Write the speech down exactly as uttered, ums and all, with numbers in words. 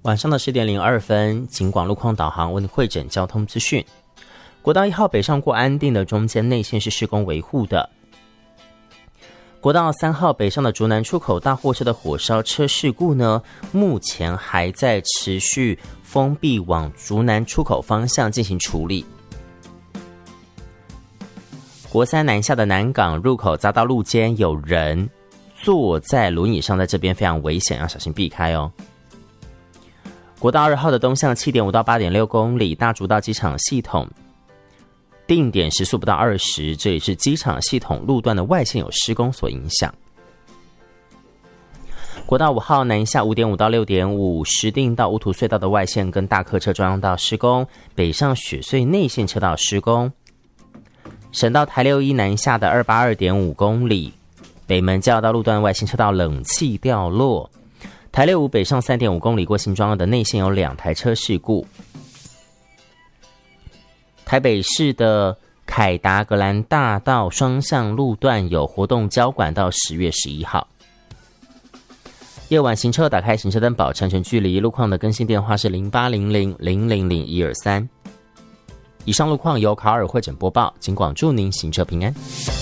晚上的十点零二分，警广路况导航为您汇整交通资讯。国道一号北上过安定的中间内线是施工维护的。国道三号北上的竹南出口大货车的火烧车事故呢，目前还在持续封闭往竹南出口方向进行处理。国三南下的南港入口匝道路肩有人坐在轮椅上，在这边非常危险，要小心避开哦。国道二号的东向 七点五到八点六公里，大竹到机场系统定点时速不到二十，这也是机场系统路段的外线有施工所影响。国道五号南下 五点五到六点五，石碇到乌图隧道的外线跟大客车专用道施工，北上雪隧内线车道施工。省道台六一南下的 二八二点五公里，北门交流道路段外线车道冷气掉落。台六五北上 三点五公里过新庄的内线有两台车事故。台北市的凯达格兰大道双向路段有活动交管到十月十一号。夜晚行车打开行车灯保持安全距离，路况的更新电话是零八零零零零零一二三。以上路况由卡尔汇整播报，警广祝您行车平安。